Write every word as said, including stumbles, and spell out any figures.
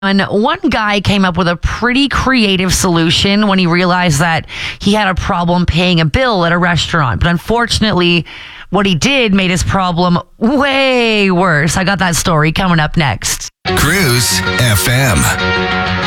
And one guy came up with a pretty creative solution when he realized that he had a problem paying a bill at a restaurant. But unfortunately, what he did made his problem way worse. I got that story coming up next. Cruise F M.